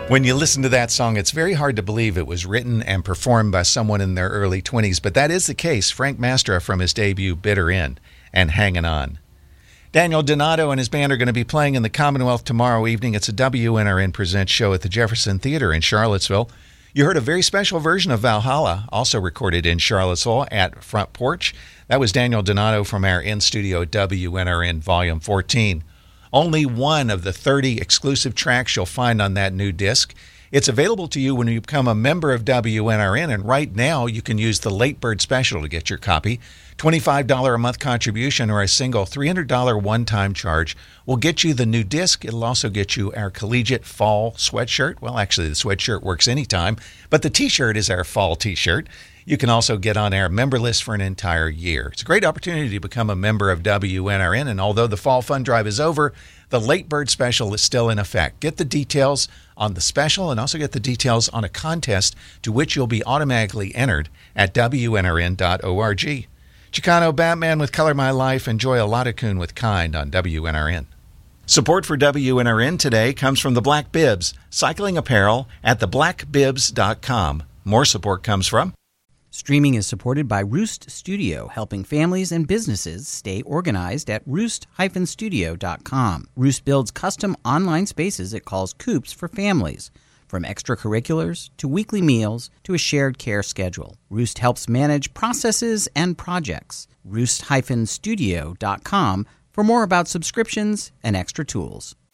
When you listen to that song, it's very hard to believe it was written and performed by someone in their early 20s, but that is the case. Frank Mastra from his debut, Bitter End, and Hangin' On. Daniel Donato and his band are going to be playing in the Commonwealth tomorrow evening. It's a WNRN Presents show at the Jefferson Theater in Charlottesville. You heard a very special version of Valhalla, also recorded in Charlottesville at Front Porch. That was Daniel Donato from our in-studio WNRN Volume 14. Only one of the 30 exclusive tracks you'll find on that new disc. It's available to you when you become a member of WNRN, and right now you can use the Late Bird Special to get your copy. $25 a month contribution or a single $300 one-time charge will get you the new disc. It'll also get you our collegiate fall sweatshirt. Well, actually, the sweatshirt works anytime, but the T-shirt is our fall T-shirt. You can also get on our member list for an entire year. It's a great opportunity to become a member of WNRN, and although the Fall Fund Drive is over, the Late Bird Special is still in effect. Get the details on the special and also get the details on a contest to which you'll be automatically entered at WNRN.org. Chicano Batman with Color My Life. Enjoy a lot of coon with Kind on WNRN. Support for WNRN today comes from the Black Bibs, cycling apparel at theblackbibs.com. More support comes from Streaming is supported by Roost Studio, helping families and businesses stay organized at roost-studio.com. Roost builds custom online spaces it calls coops for families, from extracurriculars to weekly meals to a shared care schedule. Roost helps manage processes and projects. Roost-studio.com for more about subscriptions and extra tools.